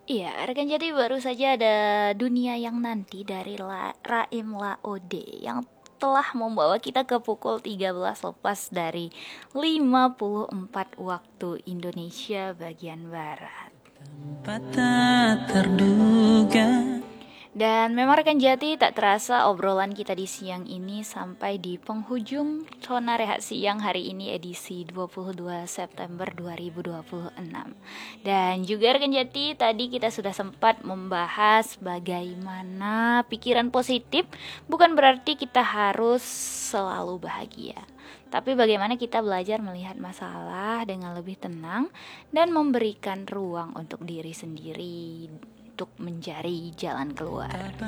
Iya, rekan jadi baru saja ada Dunia Yang Nanti dari Raim Laode yang telah membawa kita ke pukul 13 lepas dari 54 waktu Indonesia bagian Barat. Tempat tak terduga. Dan memang rekan jati tak terasa obrolan kita di siang ini sampai di penghujung Zona Rehat Siang hari ini edisi 22 September 2026. Dan juga rekan jati tadi kita sudah sempat membahas bagaimana pikiran positif bukan berarti kita harus selalu bahagia. Tapi bagaimana kita belajar melihat masalah dengan lebih tenang dan memberikan ruang untuk diri sendiri untuk mencari jalan keluar.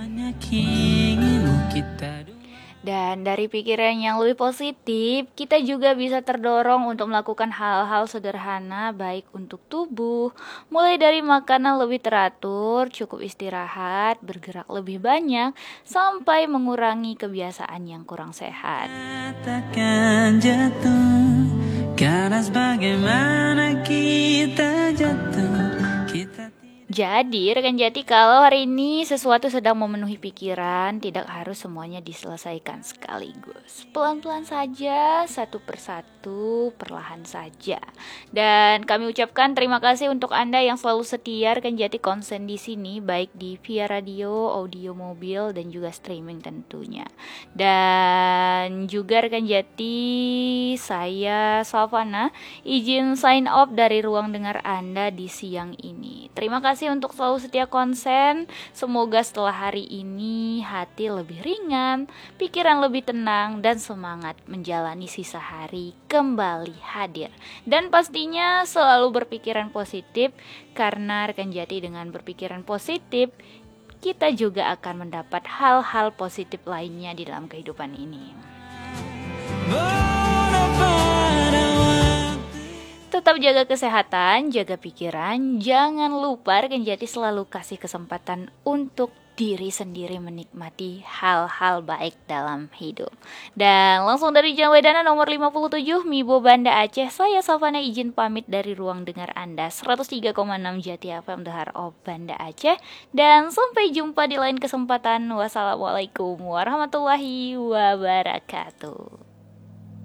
Dan dari pikiran yang lebih positif, kita juga bisa terdorong untuk melakukan hal-hal sederhana baik untuk tubuh, mulai dari makanan lebih teratur, cukup istirahat, bergerak lebih banyak, sampai mengurangi kebiasaan yang kurang sehat. Takkan jatuh, karena bagaimana kita jatuh, Jadi rekan jati, kalau hari ini sesuatu sedang memenuhi pikiran, tidak harus semuanya diselesaikan sekaligus. Pelan-pelan saja, satu persatu, perlahan saja. Dan kami ucapkan terima kasih untuk Anda yang selalu setia rekan jati konsen di sini, baik di via radio, audio mobil, dan juga streaming tentunya. Dan juga rekan jati, saya Salvana izin sign off dari ruang dengar Anda di siang ini. Terima kasih untuk selalu setia konsen. Semoga setelah hari ini hati lebih ringan, pikiran lebih tenang, dan semangat menjalani sisa hari kembali hadir. Dan pastinya selalu berpikiran positif, karena rekan jati dengan berpikiran positif kita juga akan mendapat hal-hal positif lainnya di dalam kehidupan ini. Tetap jaga kesehatan, jaga pikiran, jangan lupa rekan jati selalu kasih kesempatan untuk diri sendiri menikmati hal-hal baik dalam hidup. Dan langsung dari Jalan Wedana nomor 57 Mibo Banda Aceh, saya Savana izin pamit dari ruang dengar Anda 103,6 Jati FM The Heart of Banda Aceh. Dan sampai jumpa di lain kesempatan. Wassalamualaikum warahmatullahi wabarakatuh.